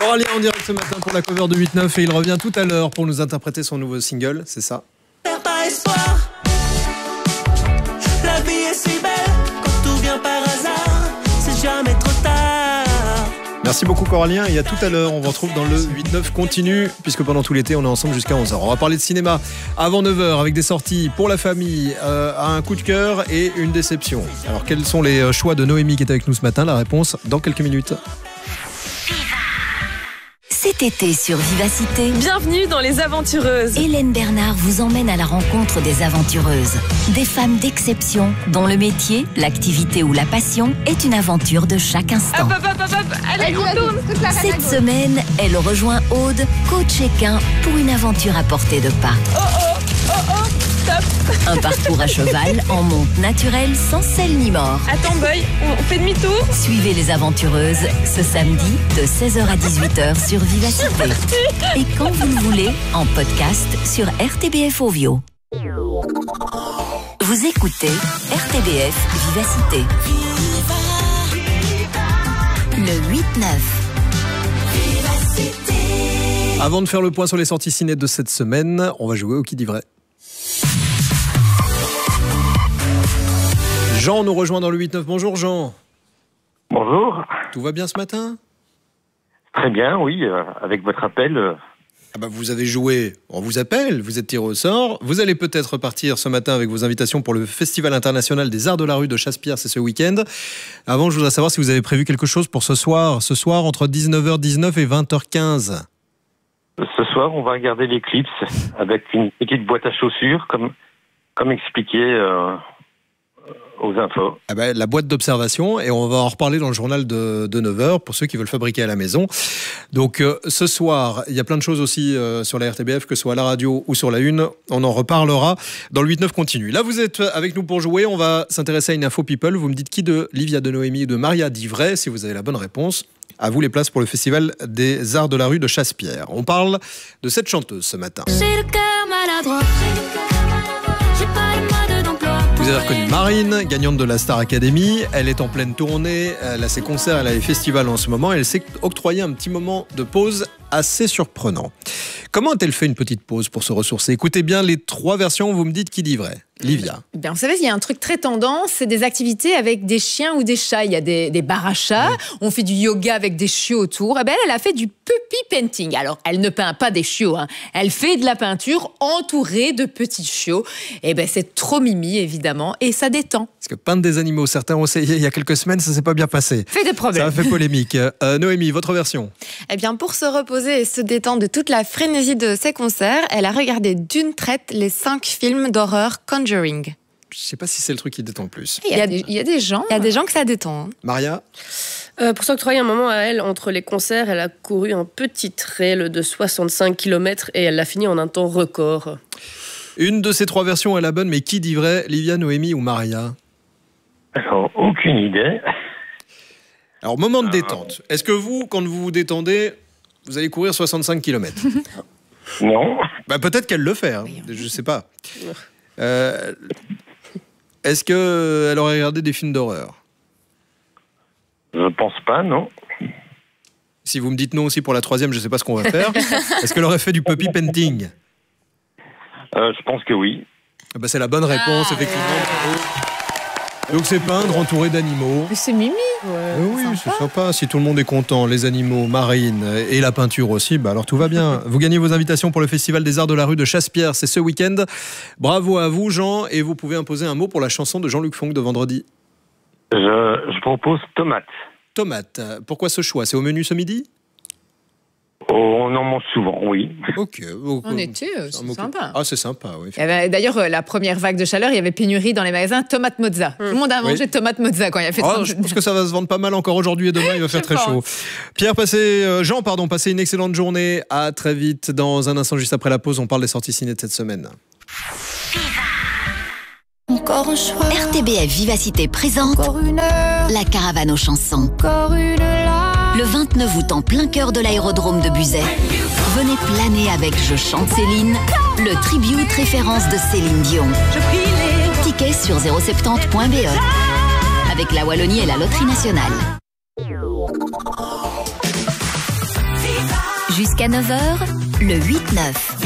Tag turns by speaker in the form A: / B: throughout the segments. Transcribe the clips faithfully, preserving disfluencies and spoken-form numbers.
A: Coralie en direct ce matin pour la cover de huit neuf et il revient tout à l'heure pour nous interpréter son nouveau single, c'est ça.
B: Perds pas espoir. La vie est si belle quand tout vient par hasard. C'est jamais trop tard.
A: Merci beaucoup Coralien et à tout à l'heure. On vous retrouve dans le huit neuf continu puisque pendant tout l'été on est ensemble jusqu'à onze heures. On va parler de cinéma avant neuf heures avec des sorties pour la famille, euh, un coup de cœur et une déception. Alors quels sont les choix de Noémie qui est avec nous ce matin? La réponse dans quelques minutes.
C: Cet été sur Vivacité,
D: bienvenue dans Les Aventureuses.
C: Hélène Bernard vous emmène à la rencontre des aventureuses. Des femmes d'exception dont le métier, l'activité ou la passion est une aventure de chaque instant.
D: Hop, hop, hop, hop. Allez, on tourne.
C: Cette semaine, elle rejoint Aude, coach équin, pour une aventure à portée de pas.
D: Oh oh, oh oh, stop.
C: Un parcours à cheval en monte naturelle sans selle ni mort.
D: Attends, boy, on fait demi-tour.
C: Suivez Les Aventureuses ce samedi de seize heures à dix-huit heures sur Vivacité. Et quand vous le voulez, en podcast sur R T B F Ovio. Vous écoutez R T B F Vivacité. Le huit neuf.
A: Avant de faire le point sur les sorties ciné de cette semaine, on va jouer au Qui dit vrai. Jean nous rejoint dans le huit neuf. Bonjour Jean.
E: Bonjour.
A: Tout va bien ce matin?
E: Très bien, oui, euh, avec votre appel. Euh...
A: Ah bah vous avez joué, on vous appelle, vous êtes tiré au sort. Vous allez peut-être repartir ce matin avec vos invitations pour le Festival international des arts de la rue de Chassepierre, c'est ce week-end. Avant, je voudrais savoir si vous avez prévu quelque chose pour ce soir, ce soir entre dix-neuf heures dix-neuf et vingt heures quinze.
E: Ce soir, on va regarder l'éclipse avec une petite boîte à chaussures, comme, comme expliqué euh, aux infos.
A: Ah bah, la boîte d'observation, et on va en reparler dans le journal de, de neuf heures pour ceux qui veulent fabriquer à la maison. Donc euh, ce soir, il y a plein de choses aussi euh, sur la R T B F, que ce soit à la radio ou sur la une. On en reparlera dans le huit neuf continue. Là, vous êtes avec nous pour jouer. On va s'intéresser à une info people. Vous me dites qui de Livia, de Noémie ou de Maria dit vrai, si vous avez la bonne réponse. À vous les places pour le Festival des arts de la rue de Chassepierre. On parle de cette chanteuse ce matin.
F: J'ai le cœur maladroit. J'ai pas le mode d'emploi.
A: Vous avez reconnu Marine, gagnante de la Star Academy. Elle est en pleine tournée, elle a ses concerts, elle a les festivals en ce moment. Elle s'est octroyé un petit moment de pause assez surprenant. Comment a-t-elle fait une petite pause pour se ressourcer? Écoutez bien les trois versions, vous me dites qui dit vrai. Livia.
G: Ben, vous savez, il y a un truc très tendance, c'est des activités avec des chiens ou des chats. Il y a des, des bars à chats, oui. On fait du yoga avec des chiots autour. Et ben, elle a fait du puppy painting. Alors, elle ne peint pas des chiots, hein. Elle fait de la peinture entourée de petits chiots. Et ben, c'est trop mimi, évidemment, et ça détend.
A: Parce que peindre des animaux, certains ont essayé il y a quelques semaines, ça s'est pas bien passé.
G: Fait des problèmes.
A: Ça a fait polémique. Euh, Noémie, votre version?
H: Eh bien, pour se reposer et se détendre de toute la frénésie de ses concerts, elle a regardé d'une traite les cinq films d'horreur Conjuring.
A: Je sais pas si c'est le truc qui détend plus.
G: Il y a, il y a des gens.
H: Il y a des gens que ça détend. Hein.
A: Maria?
D: Euh, pour s'octroyer un moment à elle, entre les concerts, elle a couru un petit trail de soixante-cinq kilomètres et elle l'a fini en un temps record.
A: Une de ces trois versions est la bonne, mais qui dit vrai? Livia, Noémie ou Maria?
E: Alors, aucune idée.
A: Alors, moment de détente. Est-ce que vous, quand vous vous détendez, vous allez courir soixante-cinq kilomètres?
E: Non.
A: Bah, peut-être qu'elle le fait, hein. Je sais pas. Euh, est-ce qu'elle aurait regardé des films d'horreur?
E: Je pense pas, non.
A: Si vous me dites non aussi pour la troisième, je sais pas ce qu'on va faire. Est-ce qu'elle aurait fait du puppy painting?
E: euh, Je pense que oui.
A: Ah bah, c'est la bonne réponse, ah, effectivement. Ouais. Donc c'est peindre entouré d'animaux.
G: Mais c'est mimi.
A: Ouais, euh, oui, c'est sympa. sympa. Si tout le monde est content, les animaux, Marine et la peinture aussi, bah alors tout va bien. Vous gagnez vos invitations pour le Festival des arts de la rue de Chassepierre, c'est ce week-end. Bravo à vous, Jean, et vous pouvez imposer un mot pour la chanson de Jean-Luc Fonck de vendredi.
E: Je, je propose tomate.
A: Tomate. Pourquoi ce choix? C'est au menu ce midi?
E: Oh, on en mange souvent, oui.
A: Ok. Donc,
G: en été, c'est sympa.
A: Ah, c'est sympa, oui.
G: D'ailleurs, la première vague de chaleur, il y avait pénurie dans les magasins tomate mozza. Mmh. Tout le monde a mangé oui. tomate mozza quand il y a fait
A: oh, Je pense que ça va se vendre pas mal encore aujourd'hui et demain, il va faire très chaud. Pierre, passez, euh, Jean, pardon, passez une excellente journée. À très vite. Dans un instant, juste après la pause, on parle des sorties ciné de cette semaine.
C: Encore un choix. R T B F Vivacité présente Encore une heure. La caravane aux chansons. Encore une là. Le vingt-neuf août en plein cœur de l'aérodrome de Buzet. Venez planer avec Je chante Céline, le tribute référence de Céline Dion. Tickets sur zéro soixante-dix point b e avec la Wallonie et la Loterie Nationale. Jusqu'à neuf heures, le huit neuf.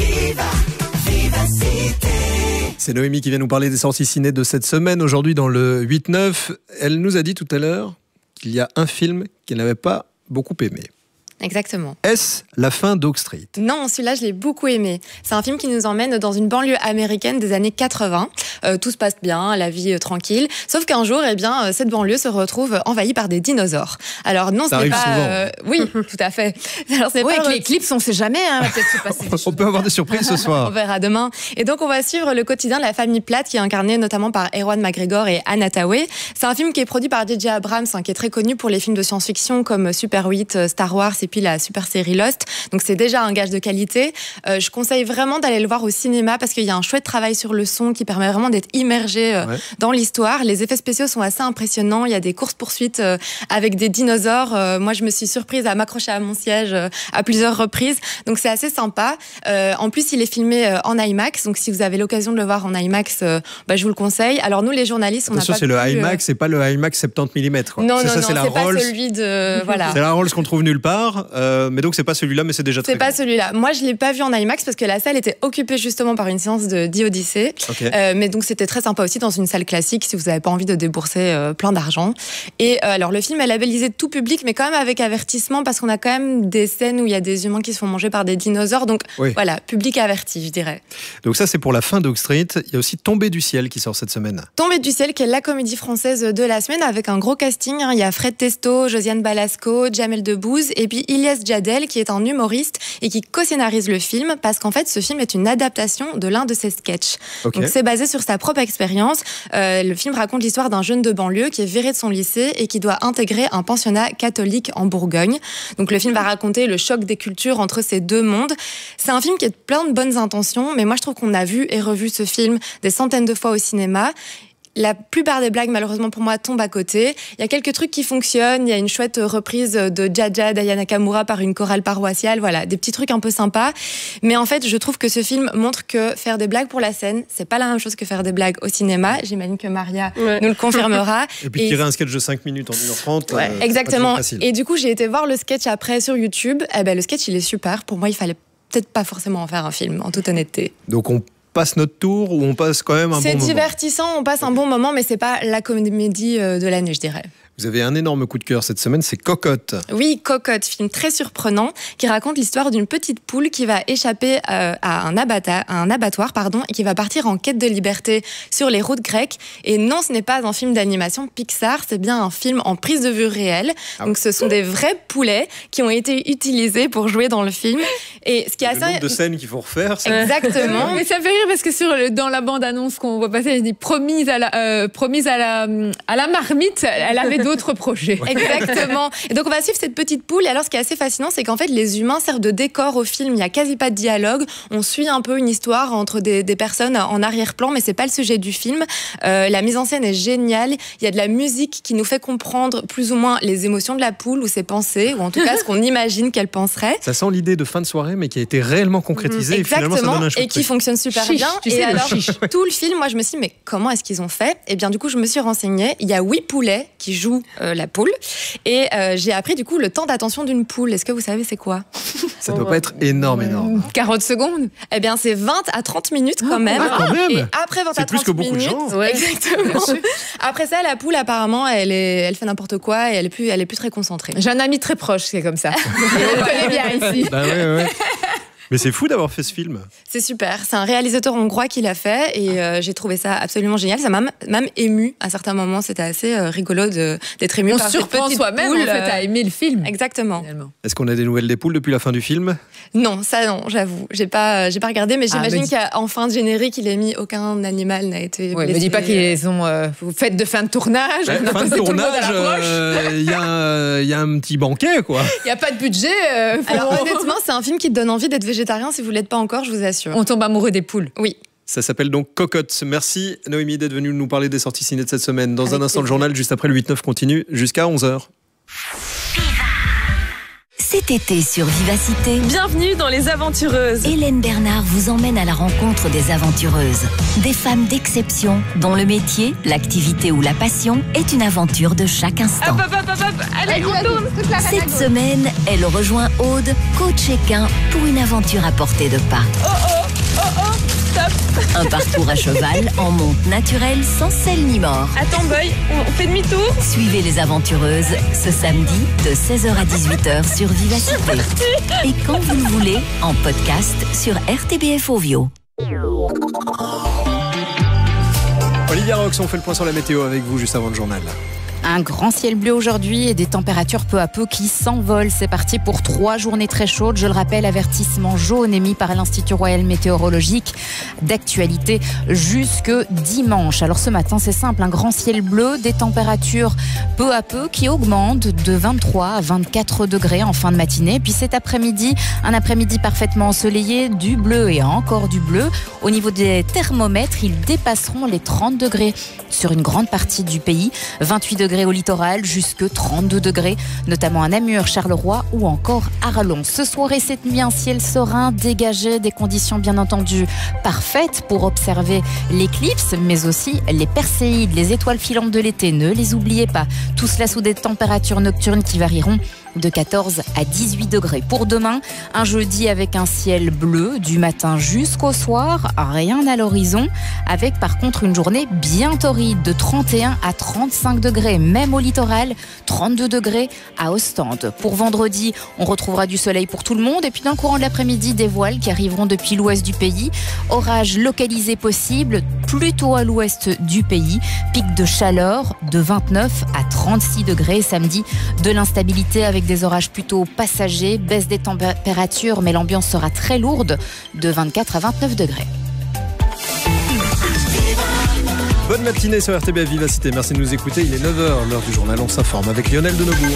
A: C'est Noémie qui vient nous parler des sorties ciné de cette semaine. Aujourd'hui, dans le huit neuf, elle nous a dit tout à l'heure qu'il y a un film qu'elle n'avait pas beaucoup aimé.
H: Exactement.
A: Est-ce La fin d'Oak Street?
H: Non, celui-là, je l'ai beaucoup aimé. C'est un film qui nous emmène dans une banlieue américaine des années quatre-vingts. Euh, tout se passe bien, la vie euh, tranquille. Sauf qu'un jour, eh bien, euh, cette banlieue se retrouve envahie par des dinosaures. Alors non,
A: ça
H: ce n'est
A: arrive
H: pas...
A: souvent.
H: Euh, oui, tout à fait. Alors, c'est
G: Oui,
H: pas
G: avec les clips, on ne sait jamais. Hein, peut-être se passer des
A: On
G: choses.
A: peut avoir des surprises ce
H: On
A: soir.
H: verra demain. Et donc, on va suivre le quotidien de la famille Platt, qui est incarnée notamment par Ewan McGregor et Anne Hathaway. C'est un film qui est produit par J J Abrams, hein, qui est très connu pour les films de science-fiction comme Super huit, Star Wars et puis la super série Lost. Donc, c'est déjà un gage de qualité. Euh, je conseille vraiment d'aller le voir au cinéma parce qu'il y a un chouette travail sur le son qui permet vraiment d'être immergé euh,
A: Ouais.
H: dans l'histoire. Les effets spéciaux sont assez impressionnants. Il y a des courses-poursuites euh, avec des dinosaures. Euh, moi, je me suis surprise à m'accrocher à mon siège euh, à plusieurs reprises. Donc, c'est assez sympa. Euh, en plus, il est filmé euh, en IMAX. Donc, si vous avez l'occasion de le voir en IMAX, euh, bah, je vous le conseille. Alors, nous, les journalistes, on n'a
A: Attention,
H: pas
A: c'est le
H: pu, euh,
A: IMAX, c'est pas le IMAX soixante millimètres. Quoi.
H: Non,
A: c'est
H: non,
A: ça,
H: non,
A: c'est la
H: c'est pas
A: Rolls.
H: celui de... Voilà.
A: C'est la Rolls qu'on trouve nulle part. Euh, mais donc, c'est pas celui-là, mais c'est déjà très
H: C'est pas
A: bien.
H: celui-là. Moi, je l'ai pas vu en IMAX parce que la salle était occupée justement par une séance de The Odyssey.
A: Ok.
H: Euh, mais donc, c'était très sympa aussi dans une salle classique si vous n'avez pas envie de débourser euh, plein d'argent. Et euh, alors, le film est labellisé tout public, mais quand même avec avertissement parce qu'on a quand même des scènes où il y a des humains qui se font manger par des dinosaures. Donc,
A: Oui.
H: voilà, public averti, je dirais.
A: Donc ça, c'est pour la fin d'Oak Street. Il y a aussi Tombé du ciel qui sort cette semaine.
H: Tombé du ciel, qui est la comédie française de la semaine avec un gros casting. Il y a Fred Testo, Josiane Balasco, Jamel Debbouze et puis Ilyes Djadel qui est un humoriste et qui co-scénarise le film parce qu'en fait ce film est une adaptation de l'un de ses sketchs.
A: Ok.
H: Donc c'est basé sur sa propre expérience. Euh, le film raconte l'histoire d'un jeune de banlieue qui est viré de son lycée et qui doit intégrer un pensionnat catholique en Bourgogne. Donc le film va raconter le choc des cultures entre ces deux mondes. C'est un film qui est plein de bonnes intentions, mais moi je trouve qu'on a vu et revu ce film des centaines de fois au cinéma. La plupart des blagues, malheureusement pour moi, tombent à côté. Il y a quelques trucs qui fonctionnent. Il y a une chouette reprise de Jaja d'Aya Nakamura par une chorale paroissiale. Voilà, des petits trucs un peu sympas. Mais en fait, je trouve que ce film montre que faire des blagues pour la scène, c'est pas la même chose que faire des blagues au cinéma. J'imagine que Maria
D: Ouais.
H: nous le confirmera.
A: Et puis
H: Et-
A: tirer un sketch de cinq minutes en une heure trente.
H: Ouais,
A: euh, c'est pas
H: exactement.
A: toujours facile.
H: Et du coup, j'ai été voir le sketch après sur YouTube. Eh ben, le sketch, il est super. Pour moi, il fallait peut-être pas forcément en faire un film, en toute honnêteté.
A: Donc on passe notre tour ou on passe quand même un bon
H: C'est
A: moment.
H: divertissant, on passe un bon moment, mais c'est pas la comédie euh, de l'année, je dirais.
A: Vous avez un énorme coup de cœur cette semaine, c'est Cocotte.
H: Oui, Cocotte, film très surprenant qui raconte l'histoire d'une petite poule qui va échapper euh, à, un abata- à un abattoir pardon, et qui va partir en quête de liberté sur les routes grecques. Et non, ce n'est pas un film d'animation Pixar, c'est bien un film en prise de vue réelle.
A: Ah
H: Donc ce sont des vrais poulets qui ont été utilisés pour jouer dans le film. Et ce qui est
A: Le nombre
H: assez...
A: de scènes qu'il faut refaire, c'est
H: Exactement.
G: Mais ça me fait rire parce que sur le, dans la bande-annonce qu'on voit passer, elle dit promise à la, euh, promise à la, à la marmite, elle avait d'autres projets.
H: Exactement. Et donc on va suivre cette petite poule. Et alors ce qui est assez fascinant, c'est qu'en fait les humains servent de décor au film. Il n'y a quasi pas de dialogue. On suit un peu une histoire entre des, des personnes en arrière-plan, mais c'est pas le sujet du film. Euh, la mise en scène est géniale. Il y a de la musique qui nous fait comprendre plus ou moins les émotions de la poule ou ses pensées, ou en tout cas ce qu'on imagine qu'elle penserait.
A: Ça sent l'idée de fin de soirée, mais qui a été réellement concrétisée. Et finalement, ça
H: Exactement,
A: donne un chouette
H: et qui
A: truc.
H: fonctionne super
G: Chiche,
H: bien.
G: tu
H: et
G: sais, le
H: alors,
G: chiche.
H: tout le film, moi, je me suis dit, mais comment est-ce qu'ils ont fait? Et bien, du coup, je me suis renseignée. Il y a huit poulets qui jouent euh, la poule. Et euh, j'ai appris, du coup, le temps d'attention d'une poule. Est-ce que vous savez, c'est quoi?
A: Ça doit pas être énorme, énorme.
G: quarante secondes.
H: Eh bien, c'est vingt à trente minutes quand même.
A: ah, quand même.
H: Et après vingt
A: C'est
H: à
A: plus
H: trente
A: que beaucoup de
H: minutes.
A: gens.
D: Ouais.
H: Exactement. Après ça, la poule, apparemment, elle, est, elle fait n'importe quoi et elle est plus, elle est plus très concentrée.
G: J'ai un ami très proche, c'est comme ça. Je le connais bien ici.
A: Bah ouais, ouais. Mais c'est fou d'avoir fait ce film.
H: C'est super. C'est un réalisateur hongrois qui l'a fait et euh, j'ai trouvé ça absolument génial. Ça m'a même ému à certains moments. C'était assez euh, rigolo de- d'être ému
G: On
H: par
G: se
H: cette
G: surprend
H: petite
G: soi-même en
H: poule,
G: fait à
H: euh,
G: aimer le film.
H: Exactement.
G: Finalement.
A: Est-ce qu'on a des nouvelles des poules depuis la fin du film?
H: Non, ça non, j'avoue. J'ai pas, euh, j'ai pas regardé, mais
G: Ah,
H: j'imagine
G: me dis-
H: qu'en fin de générique, il est mis aucun animal n'a été.
G: Ouais, me
H: blessé.
G: dis pas qu'ils ont euh, fête de fin de tournage.
A: Ouais,
G: on a
A: fin de
G: posé tout le monde à
A: tournage,
G: l'approche.
A: euh, il y, a un- il y a un petit banquet, quoi.
G: Il n'y a pas de budget. euh, faut-
H: Alors honnêtement, c'est un film qui te donne envie d'être végétarien si vous l'êtes pas encore, je vous assure.
G: On tombe amoureux des poules.
H: Oui.
A: Ça s'appelle donc Cocotte. Merci Noémie d'être venue nous parler des sorties ciné de cette semaine. Dans
H: Avec
A: un instant, le
H: plaisir.
A: journal, juste après le huit neuf continue jusqu'à onze heures.
C: Cet été sur Vivacité,
D: Bienvenue dans Les Aventureuses.
C: Hélène Bernard vous emmène à la rencontre des aventureuses. Des femmes d'exception dont le métier, l'activité ou la passion est une aventure de chaque instant.
D: Hop, hop, hop, hop, hop. Allez, on tourne.
C: Cette semaine, elle rejoint Aude, coach équin, pour une aventure à portée de pas.
D: Oh oh, oh oh, stop.
C: Un parcours à cheval en monte naturelle sans selle ni mort.
D: Attends, Boy, on fait demi-tour.
C: Suivez les aventureuses ce samedi de seize heures à dix-huit heures sur Vivacité. Et quand vous le voulez, en podcast sur R T B F Ovio.
A: Olivia Rox, on fait le point sur la météo avec vous juste avant le journal.
I: Un grand ciel bleu aujourd'hui et des températures peu à peu qui s'envolent. C'est parti pour trois journées très chaudes. Je le rappelle, avertissement jaune émis par l'Institut Royal Météorologique d'actualité jusque dimanche. Alors ce matin, c'est simple, un grand ciel bleu, des températures peu à peu qui augmentent de vingt-trois à vingt-quatre degrés en fin de matinée. Puis cet après-midi, un après-midi parfaitement ensoleillé, du bleu et encore du bleu. Au niveau des thermomètres, ils dépasseront les trente degrés sur une grande partie du pays. vingt-huit degrés au littoral, jusque trente-deux degrés, notamment à Namur, Charleroi ou encore Arlon. Ce soir et cette nuit, un ciel serein, dégagé, des conditions bien entendu parfaites pour observer l'éclipse, mais aussi les perséides, les étoiles filantes de l'été. Ne les oubliez pas. Tout cela sous des températures nocturnes qui varieront de quatorze à dix-huit degrés. Pour demain, un jeudi avec un ciel bleu du matin jusqu'au soir, rien à l'horizon, avec par contre une journée bien torride de trente et un à trente-cinq degrés, même au littoral, trente-deux degrés à Ostende. Pour vendredi, on retrouvera du soleil pour tout le monde et puis dans le courant de l'après-midi, des voiles qui arriveront depuis l'ouest du pays. Orages localisés possibles, plutôt à l'ouest du pays. Pic de chaleur de vingt-neuf à trente-six degrés. Samedi, de l'instabilité avec des orages plutôt passagers, baisse des températures, mais l'ambiance sera très lourde, de vingt-quatre à vingt-neuf degrés.
A: Bonne matinée sur R T B F Vivacité. Merci de nous écouter. Il est neuf heures, l'heure du journal. On s'informe avec Lionel de Neubourg.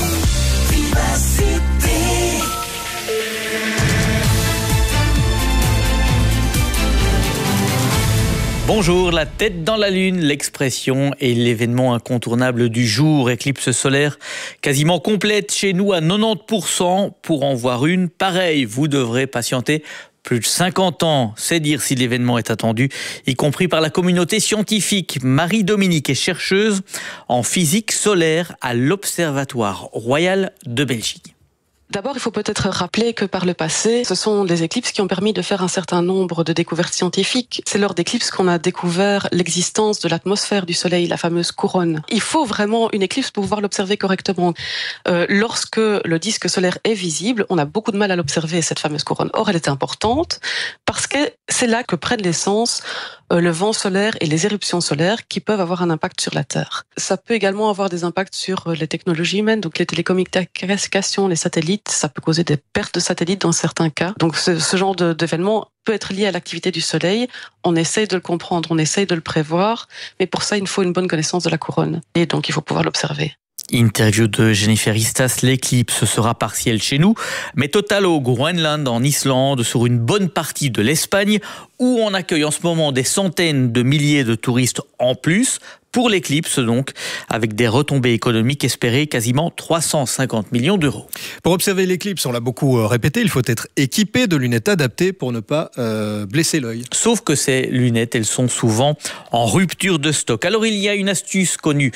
J: Bonjour, la tête dans la lune, l'expression est l'événement incontournable du jour. Éclipse solaire quasiment complète chez nous à quatre-vingt-dix pour cent. Pour en voir une pareille, vous devrez patienter plus de cinquante ans. C'est dire si l'événement est attendu, y compris par la communauté scientifique. Marie-Dominique est chercheuse en physique solaire à l'Observatoire Royal de Belgique.
K: D'abord, il faut peut-être rappeler que par le passé, ce sont les éclipses qui ont permis de faire un certain nombre de découvertes scientifiques. C'est lors d'éclipses qu'on a découvert l'existence de l'atmosphère du Soleil, la fameuse couronne. Il faut vraiment une éclipse pour pouvoir l'observer correctement. Euh, lorsque le disque solaire est visible, on a beaucoup de mal à l'observer, cette fameuse couronne. Or, elle est importante parce que c'est là que prennent l'essence euh, le vent solaire et les éruptions solaires qui peuvent avoir un impact sur la Terre. Ça peut également avoir des impacts sur euh, les technologies humaines, donc les télécommunications, les satellites. Ça peut causer des pertes de satellites dans certains cas. Donc ce, ce genre de, d'événement peut être lié à l'activité du Soleil. On essaye de le comprendre, on essaye de le prévoir, mais pour ça, il faut une bonne connaissance de la couronne. Et donc, il faut pouvoir l'observer.
J: Interview de Jennifer Istas, l'éclipse sera partielle chez nous, mais totale au Groenland, en Islande, sur une bonne partie de l'Espagne, où on accueille en ce moment des centaines de milliers de touristes en plus, pour l'éclipse donc, avec des retombées économiques espérées quasiment trois cent cinquante millions d'euros.
A: Pour observer l'éclipse, on l'a beaucoup répété, il faut être équipé de lunettes adaptées pour ne pas euh, blesser l'œil.
J: Sauf que ces lunettes, elles sont souvent en rupture de stock. Alors il y a une astuce connue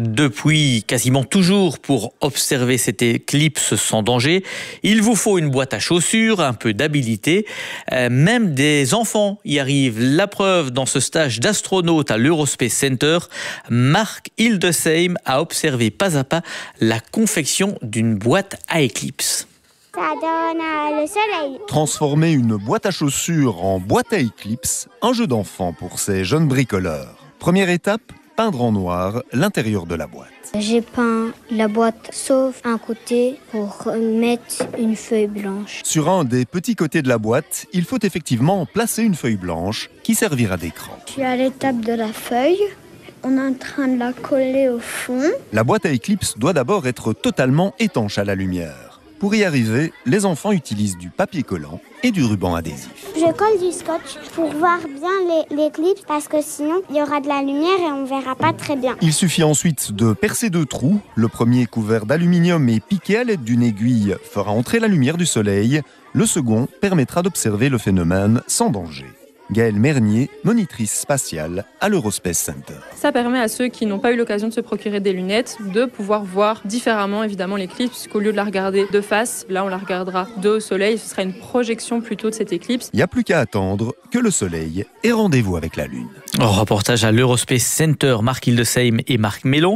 J: depuis quasiment toujours pour observer cette éclipse sans danger. Il vous faut une boîte à chaussures, un peu d'habileté. Euh, même des enfants y arrivent. La preuve dans ce stage d'astronaute à l'Eurospace Center, Marc Hildesheim a observé pas à pas la confection d'une boîte à éclipse.
L: Ça donne euh, le soleil.
M: Transformer une boîte à chaussures en boîte à éclipse, un jeu d'enfant pour ces jeunes bricoleurs. Première étape, peindre en noir l'intérieur de la boîte.
L: J'ai peint la boîte sauf un côté pour mettre une feuille blanche.
M: Sur un des petits côtés de la boîte, il faut effectivement placer une feuille blanche qui servira d'écran.
L: Je suis à l'étape de la feuille. On est en train de la coller au fond.
M: La boîte à éclipse doit d'abord être totalement étanche à la lumière. Pour y arriver, les enfants utilisent du papier collant et du ruban adhésif.
L: Je colle du scotch pour voir bien les, les clips parce que sinon il y aura de la lumière et on verra pas très bien.
M: Il suffit ensuite de percer deux trous. Le premier, couvert d'aluminium et piqué à l'aide d'une aiguille, fera entrer la lumière du soleil. Le second permettra d'observer le phénomène sans danger. Gaëlle Mernier, monitrice spatiale à l'Eurospace Center.
N: Ça permet à ceux qui n'ont pas eu l'occasion de se procurer des lunettes de pouvoir voir différemment évidemment l'éclipse, puisqu'au lieu de la regarder de face, là on la regardera de au soleil, ce sera une projection plutôt de cette éclipse.
M: Il n'y a plus qu'à attendre que le soleil ait rendez-vous avec la Lune.
J: Oh, reportage à l'Eurospace Center, Marc Hildesheim et Marc Mellon.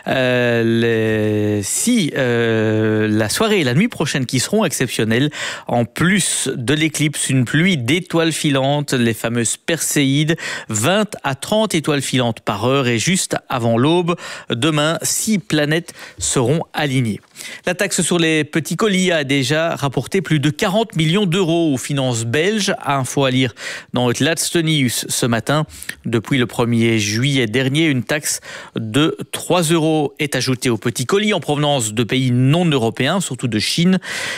J: Euh, les... Si euh, la soirée et la nuit prochaine qui seront exceptionnelles, en plus de l'éclipse, une pluie d'étoiles filantes, les fameuses perséides, vingt à trente étoiles filantes par heure, et juste avant l'aube, demain, six planètes seront alignées. La taxe sur les petits colis a déjà rapporté plus de quarante millions d'euros aux finances belges. Info à lire dans le Laatste Nieuws ce matin. Depuis le premier juillet dernier, une taxe de trois euros est ajoutée aux petits colis en provenance de pays non européens, surtout de Chine.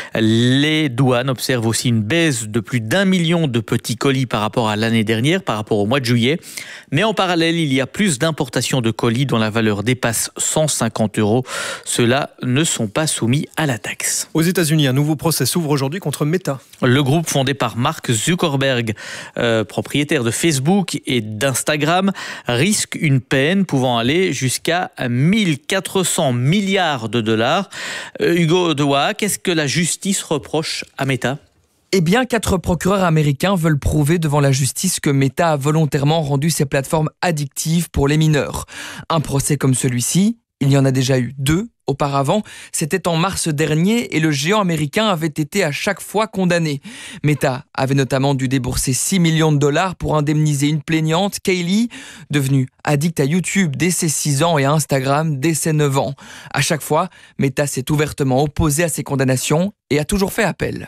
J: Les douanes observent aussi une baisse de plus d'un million de petits colis par rapport à l'année dernière, par rapport au mois de juillet. Mais en parallèle, il y a plus d'importations de colis dont la valeur dépasse cent cinquante euros. Ceux-là ne sont pas soumis à la taxe.
A: Aux États-Unis, un nouveau procès s'ouvre aujourd'hui contre Meta.
J: Le groupe fondé par Mark Zuckerberg, euh, propriétaire de Facebook et d'Instagram, risque une peine pouvant aller jusqu'à mille quatre cents milliards de dollars. Euh, Hugo Dewa, qu'est-ce que la justice reproche à Meta ?
O: Eh bien, quatre procureurs américains veulent prouver devant la justice que Meta a volontairement rendu ses plateformes addictives pour les mineurs. Un procès comme celui-ci, il y en a déjà eu deux auparavant, c'était en mars dernier et le géant américain avait été à chaque fois condamné. Meta avait notamment dû débourser six millions de dollars pour indemniser une plaignante, Kaylee, devenue addict à YouTube dès ses six ans et à Instagram dès ses neuf ans. À chaque fois, Meta s'est ouvertement opposé à ces condamnations et a toujours fait appel.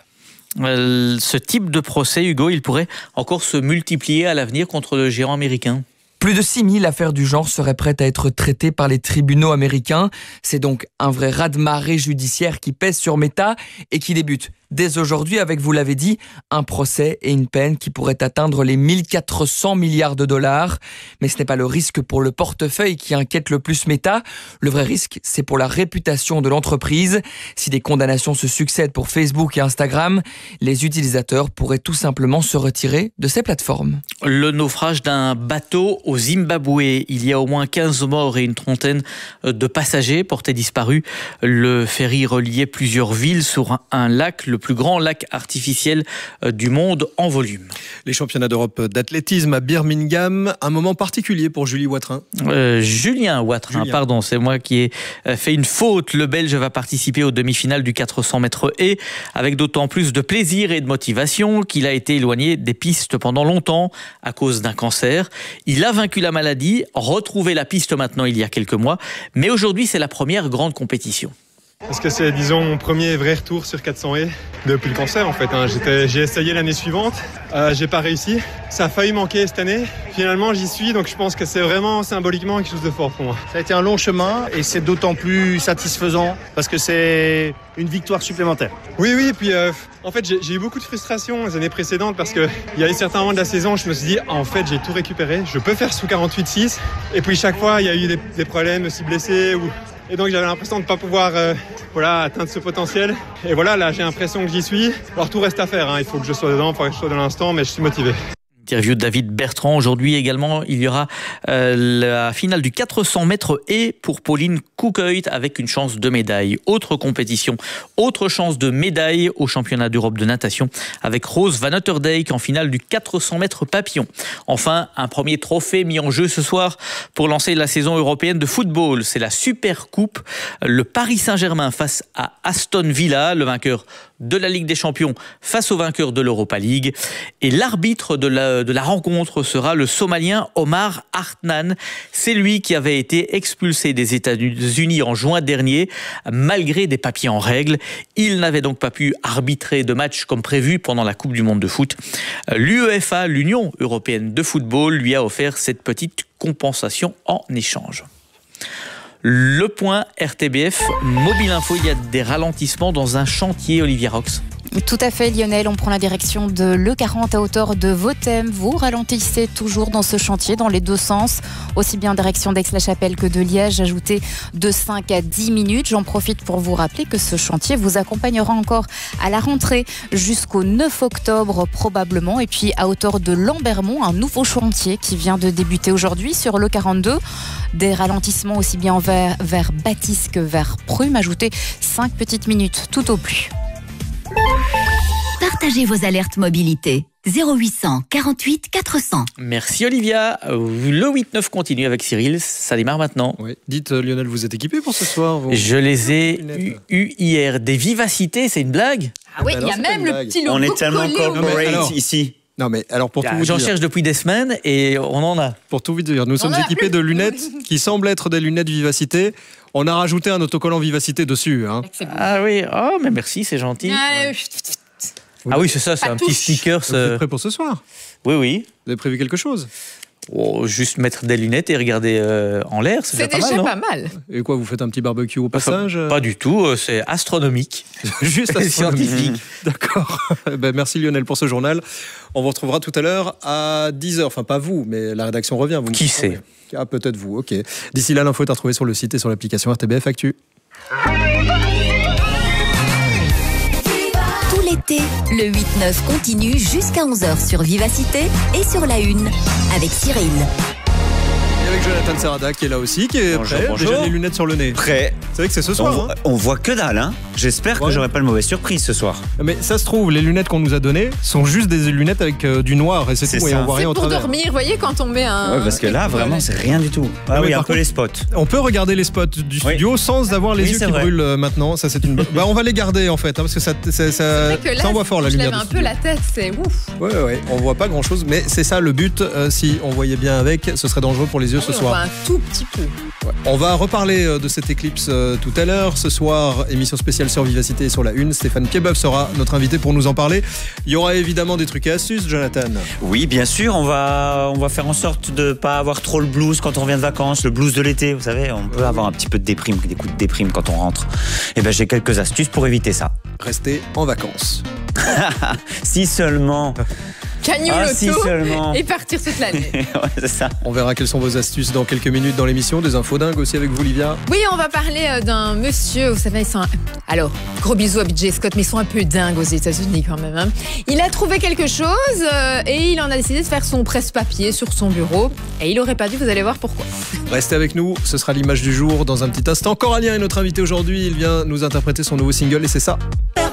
J: Euh, ce type de procès, Hugo, il pourrait encore se multiplier à l'avenir contre le géant américain.
O: Plus de six mille affaires du genre seraient prêtes à être traitées par les tribunaux américains. C'est donc un vrai raz-de-marée judiciaire qui pèse sur Meta et qui débute dès aujourd'hui avec, vous l'avez dit, un procès et une peine qui pourraient atteindre les mille quatre cents milliards de dollars. Mais ce n'est pas le risque pour le portefeuille qui inquiète le plus Meta. Le vrai risque, c'est pour la réputation de l'entreprise. Si des condamnations se succèdent pour Facebook et Instagram, les utilisateurs pourraient tout simplement se retirer de ces plateformes.
J: Le naufrage d'un bateau au Zimbabwe. Il y a au moins quinze morts et une trentaine de passagers portés disparus. Le ferry reliait plusieurs villes sur un lac, le plus grand lac artificiel du monde en volume.
A: Les championnats d'Europe d'athlétisme à Birmingham, un moment particulier pour Julie Watrin.
J: Euh, Julien Watrin, Julien. pardon, c'est moi qui ai fait une faute. Le Belge va participer aux demi-finales du quatre cents mètres haies avec d'autant plus de plaisir et de motivation qu'il a été éloigné des pistes pendant longtemps à cause d'un cancer. Il a vaincu la maladie, retrouvé la piste maintenant il y a quelques mois, mais aujourd'hui c'est la première grande compétition.
P: Parce que c'est, disons, mon premier vrai retour sur quatre cents haies depuis le cancer, en fait. Hein. J'étais, j'ai essayé l'année suivante, euh, j'ai pas réussi. Ça a failli manquer cette année. Finalement, j'y suis, donc je pense que c'est vraiment symboliquement quelque chose de fort pour moi.
Q: Ça a été un long chemin et c'est d'autant plus satisfaisant parce que c'est une victoire supplémentaire.
P: Oui, oui, et puis euh, en fait, j'ai, j'ai eu beaucoup de frustration les années précédentes parce qu'il y a eu certains moments de la saison où je me suis dit, ah, en fait, j'ai tout récupéré, je peux faire sous quarante-huit six. Et puis chaque fois, il y a eu des, des problèmes, aussi blessé ou... Et donc j'avais l'impression de ne pas pouvoir euh, voilà, atteindre ce potentiel. Et voilà, là j'ai l'impression que j'y suis. Alors tout reste à faire, hein. Il faut que je sois dedans, il faut que je sois dans l'instant, mais je suis motivé.
J: Interview de David Bertrand. Aujourd'hui également, il y aura euh, la finale du quatre cents mètres haies pour Pauline Koekhuis avec une chance de médaille. Autre compétition, autre chance de médaille au championnat d'Europe de natation avec Rose Van Otterdijk en finale du quatre cents mètres papillon. Enfin, un premier trophée mis en jeu ce soir pour lancer la saison européenne de football. C'est la Super Coupe. Le Paris Saint-Germain face à Aston Villa, le vainqueur de la Ligue des Champions face au vainqueur de l'Europa League. Et l'arbitre de la, de la rencontre sera le Somalien Omar Hartnan. C'est lui qui avait été expulsé des États-Unis en juin dernier, malgré des papiers en règle. Il n'avait donc pas pu arbitrer de match comme prévu pendant la Coupe du Monde de foot. L'UEFA, l'Union européenne de football, lui a offert cette petite compensation en échange. Le point R T B F, Mobile Info, il y a des ralentissements dans un chantier, Olivia Rox.
I: Tout à fait, Lionel. On prend la direction de l'E quarante à hauteur de Vothème. Vous ralentissez toujours dans ce chantier, dans les deux sens, aussi bien en direction d'Aix-la-Chapelle que de Liège. Ajoutez de cinq à dix minutes. J'en profite pour vous rappeler que ce chantier vous accompagnera encore à la rentrée jusqu'au neuf octobre probablement. Et puis à hauteur de Lambermont, un nouveau chantier qui vient de débuter aujourd'hui sur l'E quarante-deux. Des ralentissements aussi bien vers, vers Baptiste que vers Prüm. Ajoutez cinq petites minutes tout au plus.
C: Partagez vos alertes mobilité. zéro huit cent quarante-huit quatre cents.
J: Merci Olivia. Le huit neuf continue avec Cyril. Ça démarre maintenant.
A: Oui. Dites Lionel, vous êtes équipé pour ce soir vous...
J: Je les ai eu, eu hier. Des vivacités, c'est une blague?
G: Ah oui, il y a même le petit logo.
R: On est tellement corporate
A: alors,
R: ici.
A: Non mais alors pour tout vous
J: J'en
A: dire,
J: cherche depuis des semaines et on en a.
A: Pour tout vous dire, nous
G: On
A: sommes
G: a
A: équipés
G: plus.
A: de lunettes qui semblent être des lunettes Vivacité. On a rajouté un autocollant Vivacité dessus. Hein.
J: Ah oui, oh mais merci, c'est gentil.
G: Ah,
J: Ah oui, c'est ça, c'est
G: Pas
J: un petit
G: touche.
J: sticker.
A: Vous êtes prêts pour ce soir?
J: Oui, oui.
A: Vous avez prévu quelque chose?
J: Oh, juste mettre des lunettes et regarder euh, en l'air, c'est
G: c'est
J: déjà
G: déjà
J: pas mal,
G: pas mal.
A: Et quoi, vous faites un petit barbecue au passage?
J: non? Pas du tout, euh, c'est astronomique.
A: Juste astronomique.
J: scientifique.
A: D'accord. Ben, merci Lionel pour ce journal. On vous retrouvera tout à l'heure à dix heures. Enfin, pas vous, mais la rédaction revient. Vous me
J: Qui
A: confirmez.
J: sait?
A: Ah, peut-être vous, ok. D'ici là, l'info est à retrouver sur le site et sur l'application R T B F Actu.
C: Tout l'été, le huit neuf continue jusqu'à onze heures sur Vivacité et sur la une avec Cyril.
A: Et avec Jonathan Serrada qui est là aussi, qui est
R: Bonjour,
A: prêt.
R: bonjour.
A: Déjà les lunettes sur le nez.
R: Prêt.
A: C'est vrai que c'est ce
R: On,
A: soir.
R: voit,
A: hein.
R: on voit que dalle, hein. J'espère
A: Ouais.
R: que j'aurai pas de mauvaise surprise ce soir.
A: Mais ça se trouve, les lunettes qu'on nous a données sont juste des lunettes avec euh, du noir et c'est
R: C'est
A: tout. Et
R: ça.
A: on voit
G: C'est
A: rien au
G: pour
A: travers.
G: dormir, vous voyez, quand on met un.
R: Ouais, parce que là, vraiment, c'est rien du tout. Ah
A: Non, mais
R: oui, un
A: par
R: peu
A: contre-
R: les spots.
A: On peut regarder les spots du studio sans avoir les
R: Oui,
A: yeux
R: c'est
A: qui
R: vrai.
A: brûlent euh, maintenant. Ça, c'est une. bonne- bah, on va les garder en fait, hein, parce que ça, ça, ça,
G: C'est vrai que là,
A: ça envoie fort la
G: je
A: lumière.
G: lève
A: du
G: un peu
A: studio.
G: la tête, c'est ouf.
A: Ouais, ouais, ouais. On voit pas grand chose, mais c'est ça le but. Euh, si on voyait bien avec, ce serait dangereux pour les yeux
G: Ah
A: ce
G: oui, on
A: soir.
G: voit un tout petit peu.
A: Ouais. On va reparler euh, de cette éclipse euh, tout à l'heure. Ce soir, émission spéciale sur Vivacité et sur la une. Stéphane Piedboeuf sera notre invité pour nous en parler. Il y aura évidemment des trucs et astuces, Jonathan.
R: Oui, bien sûr, on va, on va faire en sorte de pas avoir trop le blues quand on revient de vacances, le blues de l'été, vous savez, on peut avoir un petit peu de déprime, des coups de déprime quand on rentre. Et ben j'ai quelques astuces pour éviter ça.
A: Restez en vacances.
R: Si seulement.
G: Cagnoule
R: Ah, si
G: auto
R: seulement.
G: et partir toute l'année.
R: Ouais, c'est ça.
A: On verra quelles sont vos astuces dans quelques minutes dans l'émission. Des infos dingues aussi avec vous, Olivia.
G: Oui, on va parler euh, d'un monsieur, vous savez, ils sont un- alors, gros bisous à B J Scott, mais ils sont un peu dingues aux États-Unis quand même. Hein. Il a trouvé quelque chose euh, et il en a décidé de faire son presse-papier sur son bureau. Et il aurait pas dû, vous allez voir pourquoi.
A: Restez avec nous, ce sera l'image du jour dans un petit instant. Coralien est notre invité aujourd'hui. Il vient nous interpréter son nouveau single et c'est ça.